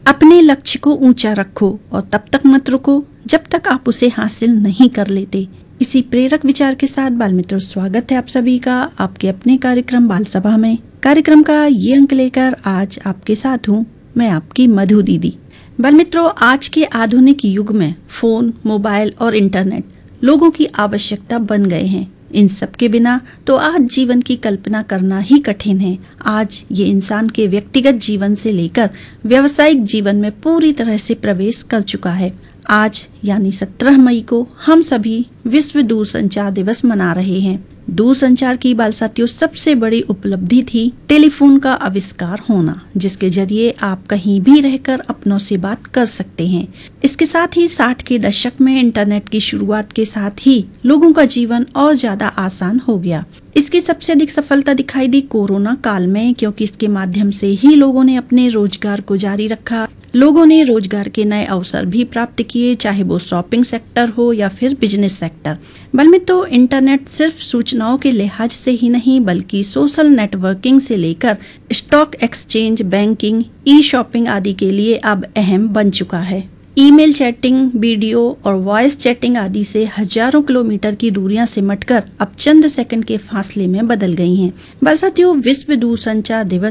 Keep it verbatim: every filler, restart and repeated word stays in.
अपने लक्ष्य को ऊंचा रखो और तब तक मत रुको जब तक आप उसे हासिल नहीं कर लेते। इसी प्रेरक विचार के साथ बाल मित्रों, स्वागत है आप सभी का आपके अपने कार्यक्रम बाल सभा में। कार्यक्रम का ये अंक लेकर आज आपके साथ हूँ मैं, आपकी मधु दीदी। बाल मित्रों, आज के आधुनिक युग में फोन, मोबाइल और इंटरनेट लोगों की आवश्यकता बन गए हैं। इन सब के बिना तो आज जीवन की कल्पना करना ही कठिन है। आज ये इंसान के व्यक्तिगत जीवन से लेकर व्यावसायिक जीवन में पूरी तरह से प्रवेश कर चुका है। आज यानी सत्रह मई को हम सभी विश्व दूरसंचार दिवस मना रहे हैं। दूरसंचार की बाल साथियों सबसे बड़ी उपलब्धि थी टेलीफोन का आविष्कार होना, जिसके जरिए आप कहीं भी रहकर अपनों से बात कर सकते हैं। इसके साथ ही साठ के दशक में इंटरनेट की शुरुआत के साथ ही लोगों का जीवन और ज्यादा आसान हो गया। इसकी सबसे अधिक सफलता दिखाई दी कोरोना काल में, क्योंकि इसके माध्यम से ही लोगों ने अपने रोजगार को जारी रखा। लोगों ने रोजगार के नए अवसर भी प्राप्त किए, चाहे वो शॉपिंग सेक्टर हो या फिर बिजनेस सेक्टर। बल में तो इंटरनेट सिर्फ सूचनाओं के लिहाज से ही नहीं, बल्कि सोशल नेटवर्किंग से लेकर स्टॉक एक्सचेंज, बैंकिंग, ई शॉपिंग आदि के लिए अब अहम बन चुका है। ईमेल चैटिंग, वीडियो और वॉइस चैटिंग आदि से हजारों किलोमीटर की दूरियां सिमटकर अब चंद सेकंड के फासले में बदल गई हैं। बल साथियों, विश्व दूरसंचार दिवस